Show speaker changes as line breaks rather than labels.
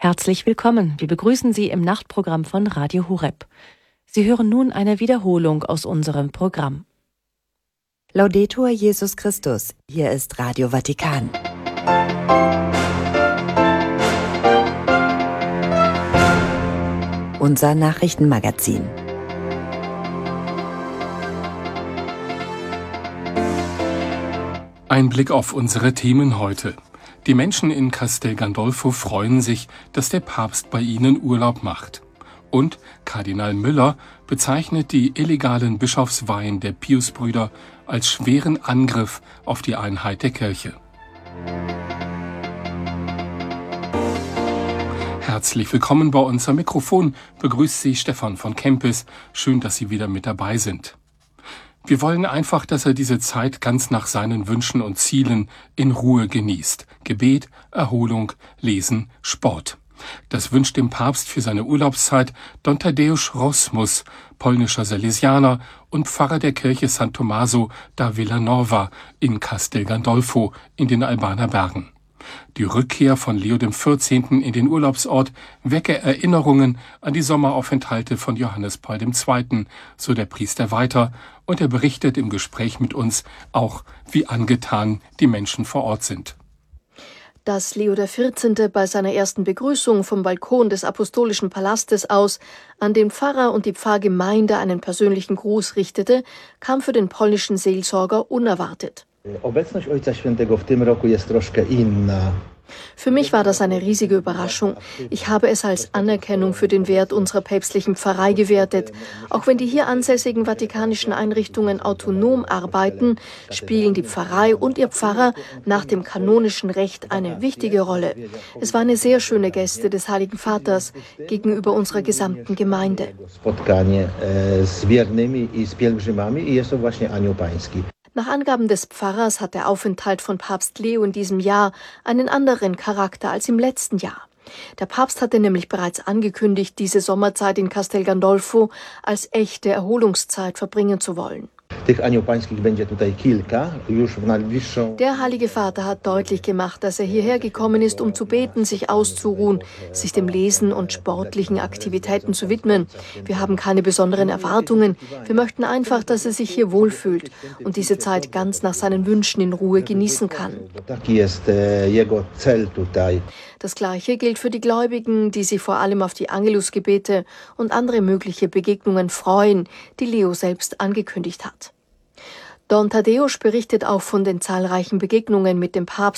Herzlich willkommen. Wir begrüßen Sie im Nachtprogramm von Radio Horeb. Sie hören nun eine Wiederholung aus unserem Programm.
Laudetur Jesus Christus. Hier ist Radio Vatikan. Unser Nachrichtenmagazin.
Ein Blick auf unsere Themen heute. Die Menschen in Castel Gandolfo freuen sich, dass der Papst bei ihnen Urlaub macht. Und Kardinal Müller bezeichnet die illegalen Bischofsweihen der Piusbrüder als schweren Angriff auf die Einheit der Kirche. Herzlich willkommen bei uns am Mikrofon. Begrüßt Sie Stefan von Kempis. Schön, dass Sie wieder mit dabei sind. Wir wollen einfach, dass er diese Zeit ganz nach seinen Wünschen und Zielen in Ruhe genießt. Gebet, Erholung, Lesen, Sport. Das wünscht dem Papst für seine Urlaubszeit Don Tadeusz Rosmus, polnischer Salesianer und Pfarrer der Kirche San Tommaso da Villanova in Castel Gandolfo in den Albaner Bergen. Die Rückkehr von Leo XIV. In den Urlaubsort wecke Erinnerungen an die Sommeraufenthalte von Johannes Paul II., so der Priester weiter, und er berichtet im Gespräch mit uns auch, wie angetan die Menschen vor Ort sind.
Dass Leo XIV. Bei seiner ersten Begrüßung vom Balkon des Apostolischen Palastes aus an den Pfarrer und die Pfarrgemeinde einen persönlichen Gruß richtete, kam für den polnischen Seelsorger unerwartet.
Obecność Ojca Świętego w tym roku jest troszkę inna.
Für mich war das eine riesige Überraschung. Ich habe es als Anerkennung für den Wert unserer päpstlichen Pfarrei gewertet. Auch wenn die hier ansässigen vatikanischen Einrichtungen autonom arbeiten, spielen die Pfarrei und ihr Pfarrer nach dem kanonischen Recht eine wichtige Rolle. Es war eine sehr schöne Geste des Heiligen Vaters gegenüber unserer gesamten Gemeinde.
Spotkanie z wiernymi i z pielgrzymami i jest to właśnie Anioł Pański.
Nach Angaben des Pfarrers hat der Aufenthalt von Papst Leo in diesem Jahr einen anderen Charakter als im letzten Jahr. Der Papst hatte nämlich bereits angekündigt, diese Sommerzeit in Castel Gandolfo als echte Erholungszeit verbringen zu wollen. Der Heilige Vater hat deutlich gemacht, dass er hierher gekommen ist, um zu beten, sich auszuruhen, sich dem Lesen und sportlichen Aktivitäten zu widmen. Wir haben keine besonderen Erwartungen. Wir möchten einfach, dass er sich hier wohlfühlt und diese Zeit ganz nach seinen Wünschen in Ruhe genießen kann. Das Gleiche gilt für die Gläubigen, die sich vor allem auf die Angelusgebete und andere mögliche Begegnungen freuen, die Leo selbst angekündigt hat. Don Tadeusz berichtet auch von den zahlreichen Begegnungen mit dem Papst